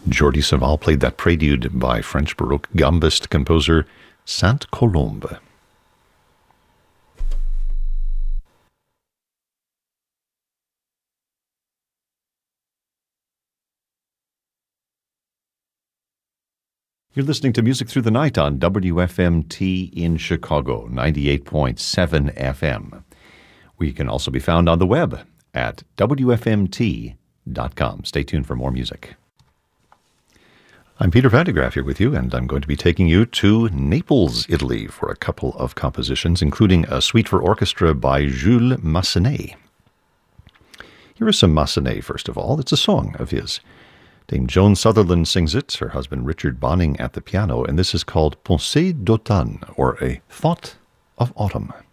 Jordi Savall played that prelude by French Baroque gambist composer Sainte Colombe. You're listening to Music Through the Night on WFMT in Chicago, 98.7 FM. We can also be found on the web at WFMT.com. Stay tuned for more music. I'm Peter Vandegraff here with you, and I'm going to be taking you to Naples, Italy, for a couple of compositions, including a suite for orchestra by Jules Massenet. Here is some Massenet, first of all. It's a song of his. Dame Joan Sutherland sings it, her husband Richard Bonning at the piano, and this is called Pensée d'automne, or A Thought of Autumn.